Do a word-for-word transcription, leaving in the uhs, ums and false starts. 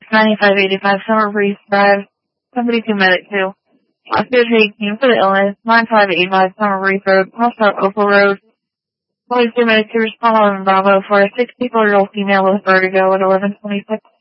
ninety-five eighty-five Summer Breeze Drive. Somebody to medic two. Oscar eighteen for the illness. ninety-five eighty-five Summer Breeze Road. Crossroad Opal Road. Police to medic to respond on Bravo for a sixty-four-year-old female with vertigo at eleven twenty-six.